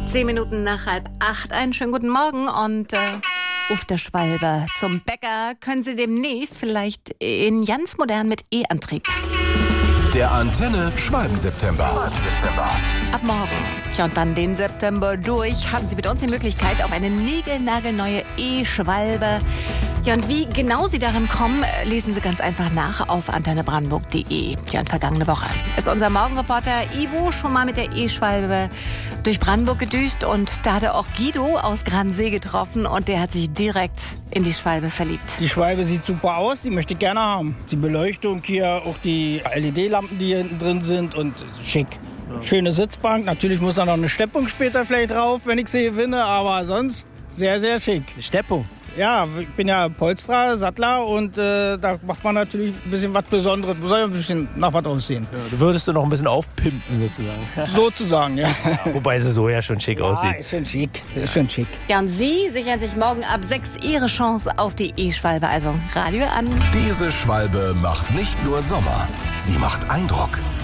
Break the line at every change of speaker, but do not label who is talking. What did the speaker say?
10 Minuten nach 7:30. Einen schönen guten Morgen und auf der Schwalbe zum Bäcker können Sie demnächst vielleicht in ganz modern mit E-Antrieb.
Der Antenne Schwalben-September.
Ab morgen. Tja, und dann den September durch haben Sie mit uns die Möglichkeit auf eine niegelnagelneue E-Schwalbe. Ja, und wie genau Sie darin kommen, lesen Sie ganz einfach nach auf antennebrandenburg.de. Ja, und vergangene Woche ist unser Morgenreporter Ivo schon mal mit der E-Schwalbe durch Brandenburg gedüst und da hat er auch Guido aus Gransee getroffen und der hat sich direkt in die Schwalbe verliebt.
Die Schwalbe sieht super aus, die möchte ich gerne haben. Die Beleuchtung hier, auch die LED-Lampen, die hier hinten drin sind und schick. Schöne Sitzbank, natürlich muss da noch eine Steppung später vielleicht drauf, wenn ich sie gewinne, aber sonst sehr, sehr schick.
Steppung?
Ja, ich bin ja Polsterer, Sattler und da macht man natürlich ein bisschen was Besonderes. Soll ja ein bisschen nach was aussehen.
Ja, du würdest du noch ein bisschen aufpimpen sozusagen.
Sozusagen, ja.
Wobei sie so ja schon schick aussieht.
Ist schon schick, ist schon schick.
Ja, und Sie sichern sich morgen ab 6 Ihre Chance auf die E-Schwalbe. Also Radio an.
Diese Schwalbe macht nicht nur Sommer, sie macht Eindruck.